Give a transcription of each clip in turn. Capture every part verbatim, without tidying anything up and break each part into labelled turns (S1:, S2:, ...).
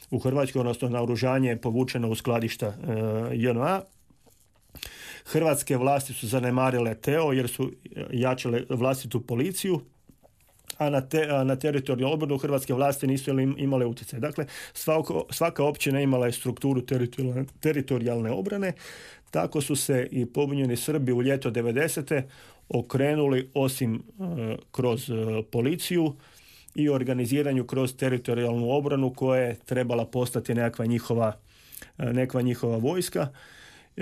S1: u Hrvatskoj, odnosno naoružanje je povučeno u skladišta J N A. Hrvatske vlasti su zanemarile Teo jer su jačale vlastitu policiju, a na, te, a na teritorijalnu obranu hrvatske vlasti nisu imale utjecaj. Dakle, svako, svaka općina imala je strukturu teritorijalne, teritorijalne obrane, tako su se i pobunjeni Srbi u ljeto devedesete okrenuli osim uh, kroz uh, policiju i organiziranju kroz teritorijalnu obranu koja je trebala postati nekakva njihova, uh, nekakva njihova vojska. Uh,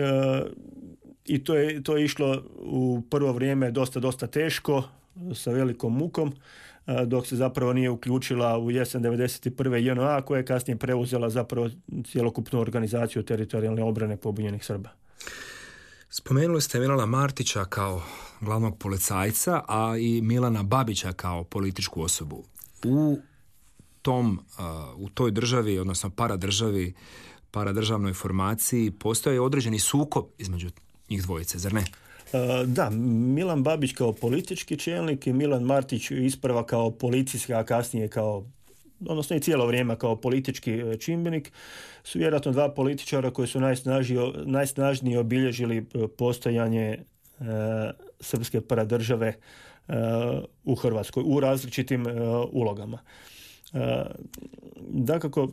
S1: I to je, to je išlo u prvo vrijeme dosta, dosta teško, sa velikom mukom, dok se zapravo nije uključila u jesen devedeset prve J N A koja je kasnije preuzela zapravo cjelokupnu organizaciju teritorijalne obrane pobunjenih Srba.
S2: Spomenuli ste Milana Martića kao glavnog policajca, a i Milana Babića kao političku osobu. U tom, u toj državi, odnosno paradržavi, paradržavnoj formaciji, postoji određeni sukob između njih dvojice, zar ne?
S1: Da, Milan Babić kao politički čelnik i Milan Martić isprva kao policijski, a kasnije kao, odnosno i cijelo vrijeme kao politički čimbenik, su vjerojatno dva političara koji su najsnažnije, najsnažnije obilježili postojanje e, srpske paradržave e, u Hrvatskoj u različitim e, ulogama. E, dakako,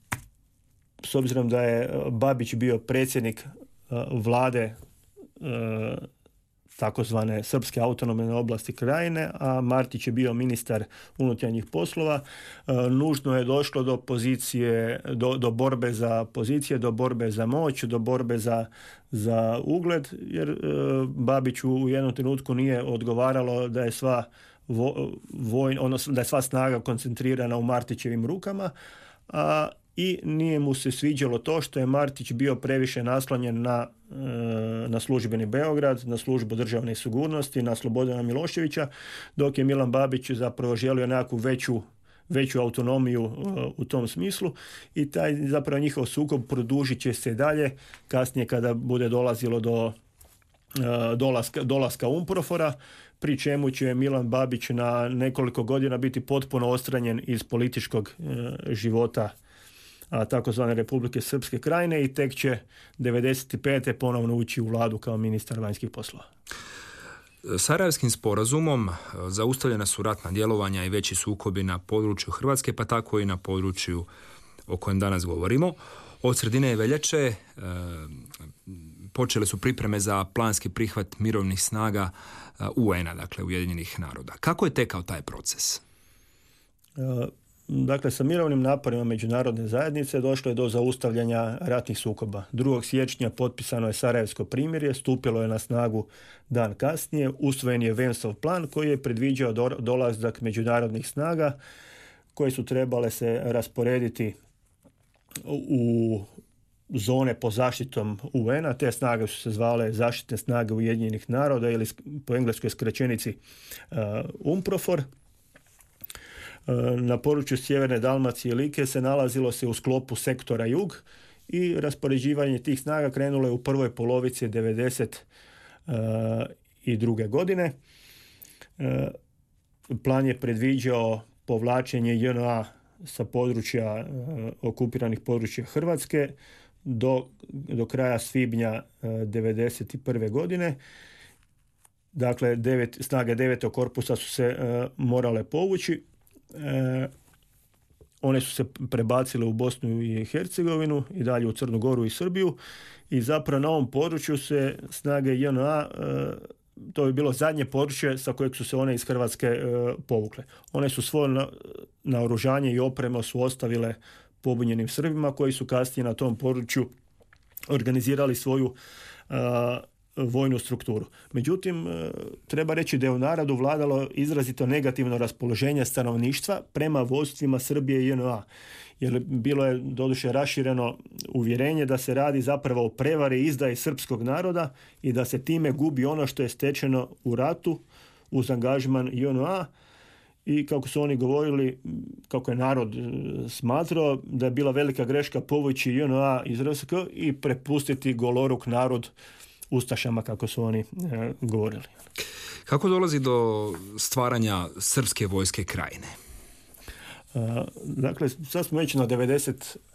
S1: s obzirom da je Babić bio predsjednik e, vlade e, takozvane srpske autonomne oblasti Krajine, a Martić je bio ministar unutarnjih poslova, e, nužno je došlo do pozicije, do, do borbe za pozicije, do borbe za moć, do borbe za, za ugled, jer e, Babiću u jednom trenutku nije odgovaralo da je sva vo, vojn, odnosno da je sva snaga koncentrirana u Martićevim rukama, a i nije mu se sviđalo to što je Martić bio previše naslonjen na, na službeni Beograd, na službu državne sigurnosti, na Slobodana Miloševića, dok je Milan Babić zapravo želio nekakvu veću, veću autonomiju u tom smislu i taj zapravo njihov sukob produžit će se dalje kasnije kada bude dolazilo do dolaska, dolaska UNPROFOR-a, pri čemu će Milan Babić na nekoliko godina biti potpuno odstranjen iz političkog života a takozvane Republike Srpske Krajine i tek će devedeset pete ponovno ući u vladu kao ministar vanjskih poslova.
S2: Sarajevskim sporazumom zaustavljena su ratna djelovanja i veći sukobi na području Hrvatske, pa tako i na području o kojem danas govorimo. Od sredine veljače e, počele su pripreme za planski prihvat mirovnih snaga U N-a, dakle Ujedinjenih naroda. Kako je tekao taj proces?
S1: E, Dakle, sa mirovnim naporima međunarodne zajednice došlo je do zaustavljanja ratnih sukoba. drugog siječnja potpisano je Sarajevsko primirje, stupilo je na snagu dan kasnije, usvojen je Vensov plan koji je predviđao do, dolazak međunarodnih snaga koje su trebale se rasporediti u zone pod zaštitom U N-a. Te snage su se zvale zaštitne snage Ujedinjenih naroda ili po engleskoj skraćenici uh, UNPROFOR. Na području sjeverne Dalmacije i Like se nalazilo se u sklopu sektora Jug i raspoređivanje tih snaga krenulo je u prvoj polovici devedeset druge godine. Plan je predviđao povlačenje J N A sa područja okupiranih područja Hrvatske do, do kraja svibnja devedeset prve godine. Dakle, devet, snage devetog korpusa su se morale povući. E, one su se prebacile u Bosnu i Hercegovinu i dalje u Crnu Goru i Srbiju i zapravo na ovom području se snage J N A, e, to je bilo zadnje područje sa kojeg su se one iz Hrvatske e, povukle. One su svoje na, naoružanje i opremu su ostavile pobunjenim Srbima koji su kasnije na tom području organizirali svoju e, vojnu strukturu. Međutim, treba reći da je u narodu vladalo izrazito negativno raspoloženje stanovništva prema vodstvima Srbije i J N A. Jer bilo je doduše rašireno uvjerenje da se radi zapravo o prevari i izdaji srpskog naroda i da se time gubi ono što je stečeno u ratu uz angažman J N A. I kako su oni govorili, kako je narod smatrao, da je bila velika greška povući J N A iz R S K i prepustiti goloruk narod ustašama, kako su oni e, govorili.
S2: Kako dolazi do stvaranja srpske vojske Krajine?
S1: E, dakle, sad smo već na devedeset